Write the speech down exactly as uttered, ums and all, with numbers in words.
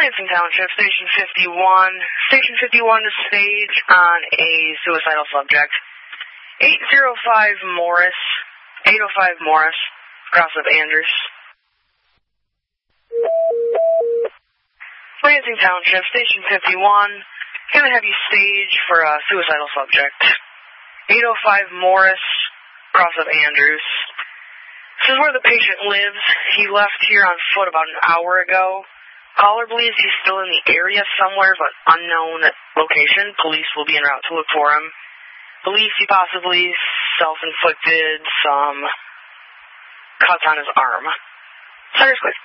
Lansing Township, Station fifty-one. Station fifty-one to stage on a suicidal subject. eight oh five Morris. eight oh five Morris. Cross of Andrews. Lansing Township, Station fifty-one. Gonna have you stage for a suicidal subject. eight oh five Morris. Cross of Andrews. This is where the patient lives. He left here on foot about an hour ago. Caller believes he's still in the area somewhere, but unknown location. Police will be en route to look for him. Believes he possibly self-inflicted some cuts on his arm. Center's clear.